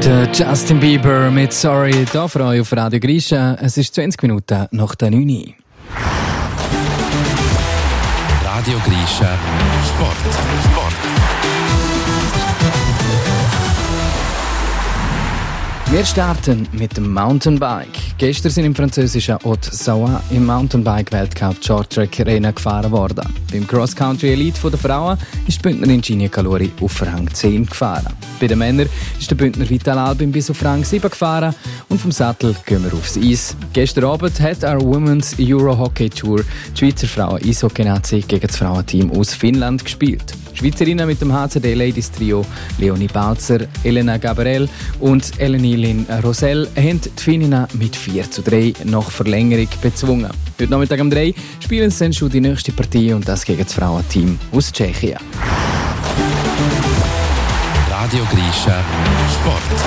Der Justin Bieber mit Sorry, da für euch auf Radio Grisha. Es ist 20 Minuten nach der 9 Uhr. Radio Grisha Sport. Wir starten mit dem Mountainbike. Gestern sind im französischen Haute-Savoie im Mountainbike-Weltcup Shorttrack Rennen gefahren worden. Beim Cross-Country Elite der Frauen ist die Bündnerin Gini Calori auf Rang 10 gefahren. Bei den Männern ist der Bündner Vital Albin bis auf Rang 7 gefahren und vom Sattel gehen wir aufs Eis. Gestern Abend hat our Women's Euro Hockey Tour die Schweizer Frauen-Eishockey-Nazi gegen das Frauenteam aus Finnland gespielt. Die Schweizerinnen mit dem HCD Ladies Trio Leonie Balzer, Elena Gabriel und Eleni Rosell haben die Finninnen mit 4:3 nach Verlängerung bezwungen. Heute Nachmittag um 3 spielen sie dann schon die nächste Partie und das gegen das Frauenteam aus Tschechien. Radio Grisha